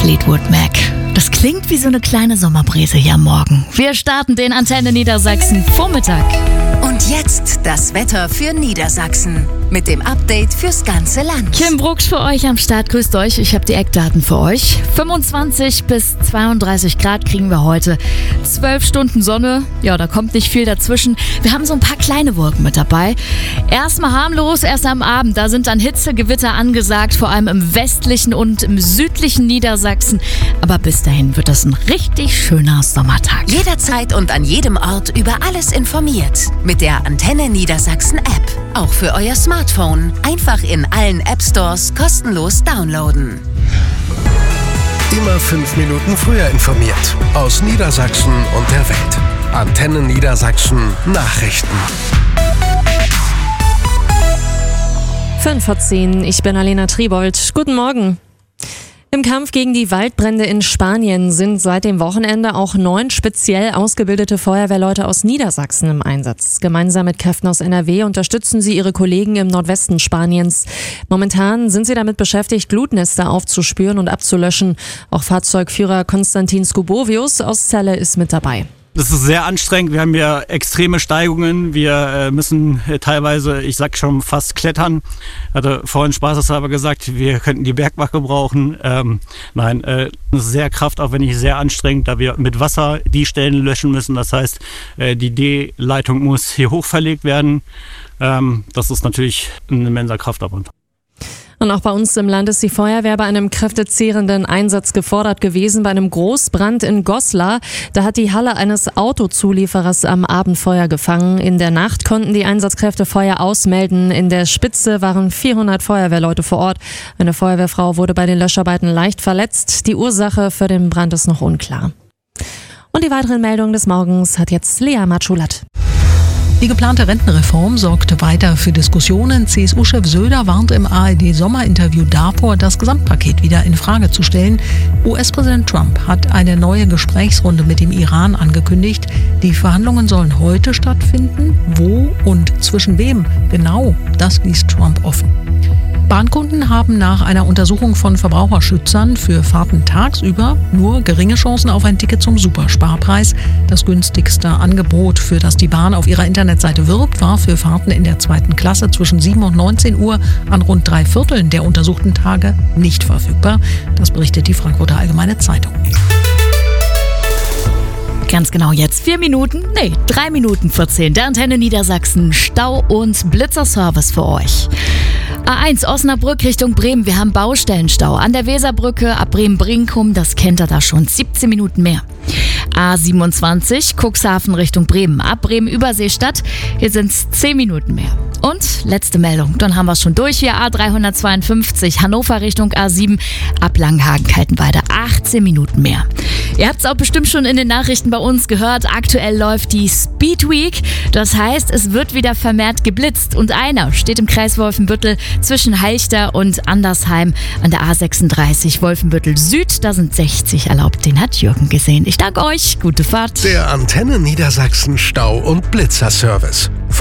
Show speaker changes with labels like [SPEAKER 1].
[SPEAKER 1] Fleetwood Mac. Das klingt wie so eine kleine Sommerbrise hier am Morgen. Wir starten den Antenne Niedersachsen Vormittag.
[SPEAKER 2] Und jetzt das Wetter für Niedersachsen mit dem Update fürs ganze Land.
[SPEAKER 1] Kim Brucksch für euch am Start. Grüßt euch. Ich habe die Eckdaten für euch. 25 bis 32 Grad kriegen wir heute. 12 Stunden Sonne. Ja, da kommt nicht viel dazwischen. Wir haben so ein paar kleine Wolken mit dabei. Erstmal harmlos, erst am Abend. Da sind dann Hitzegewitter angesagt, vor allem im westlichen und im südlichen Niedersachsen. Aber bis dahin wird das ein richtig schöner Sommertag.
[SPEAKER 2] Jederzeit und an jedem Ort über alles informiert. Mit der Antenne Niedersachsen App. Auch für euer Smartphone. Einfach in allen App Stores kostenlos downloaden.
[SPEAKER 3] Immer 5 Minuten früher informiert. Aus Niedersachsen und der Welt. Antenne Niedersachsen Nachrichten.
[SPEAKER 4] 5:10, ich bin Alena Tribold. Guten Morgen. Im Kampf gegen die Waldbrände in Spanien sind seit dem Wochenende auch 9 speziell ausgebildete Feuerwehrleute aus Niedersachsen im Einsatz. Gemeinsam mit Kräften aus NRW unterstützen sie ihre Kollegen im Nordwesten Spaniens. Momentan sind sie damit beschäftigt, Glutnester aufzuspüren und abzulöschen. Auch Fahrzeugführer Konstantin Skubovius aus Celle ist mit dabei.
[SPEAKER 5] Das ist sehr anstrengend. Wir haben hier extreme Steigungen. Wir müssen teilweise, ich sag schon, fast klettern. Hatte vorhin spaßeshalber gesagt, wir könnten die Bergwache brauchen. Nein, das ist sehr kraftaufwendig, sehr anstrengend, da wir mit Wasser die Stellen löschen müssen. Das heißt, die D-Leitung muss hier hoch verlegt werden. Das ist natürlich ein immenser Kraftaufwand.
[SPEAKER 4] Und auch bei uns im Land ist die Feuerwehr bei einem kräftezehrenden Einsatz gefordert gewesen. Bei einem Großbrand in Goslar, da hat die Halle eines Autozulieferers am Abend Feuer gefangen. In der Nacht konnten die Einsatzkräfte Feuer ausmelden. In der Spitze waren 400 Feuerwehrleute vor Ort. Eine Feuerwehrfrau wurde bei den Löscharbeiten leicht verletzt. Die Ursache für den Brand ist noch unklar. Und die weiteren Meldungen des Morgens hat jetzt Lea Matschulat.
[SPEAKER 6] Die geplante Rentenreform sorgte weiter für Diskussionen. CSU-Chef Söder warnt im ARD-Sommerinterview davor, das Gesamtpaket wieder in Frage zu stellen. US-Präsident Trump hat eine neue Gesprächsrunde mit dem Iran angekündigt. Die Verhandlungen sollen heute stattfinden. Wo und zwischen wem genau, das ließ Trump offen. Bahnkunden haben nach einer Untersuchung von Verbraucherschützern für Fahrten tagsüber nur geringe Chancen auf ein Ticket zum Supersparpreis. Das günstigste Angebot, für das die Bahn auf ihrer Internetseite wirbt, war für Fahrten in der 2. Klasse zwischen 7 und 19 Uhr an rund 3/4 der untersuchten Tage nicht verfügbar. Das berichtet die Frankfurter Allgemeine Zeitung.
[SPEAKER 1] Ganz genau jetzt 3 Minuten vor 10. Der Antenne Niedersachsen Stau- und Blitzerservice für euch. A1 Osnabrück Richtung Bremen. Wir haben Baustellenstau an der Weserbrücke ab Bremen-Brinkum. Das kennt ihr da schon. 17 Minuten mehr. A27 Cuxhaven Richtung Bremen. Ab Bremen-Überseestadt. Hier sind es 10 Minuten mehr. Und letzte Meldung. Dann haben wir es schon durch. Hier A352 Hannover Richtung A7. Ab Langenhagen-Kaltenweide. 18 Minuten mehr. Ihr habt es auch bestimmt schon in den Nachrichten bei uns gehört. Aktuell läuft die Speed Week. Das heißt, es wird wieder vermehrt geblitzt. Und einer steht im Kreis Wolfenbüttel zwischen Halchter und Andersheim an der A36 Wolfenbüttel Süd. Da sind 60 erlaubt. Den hat Jürgen gesehen. Ich danke euch. Gute Fahrt.
[SPEAKER 3] Der Antenne Niedersachsen Stau- und Blitzerservice.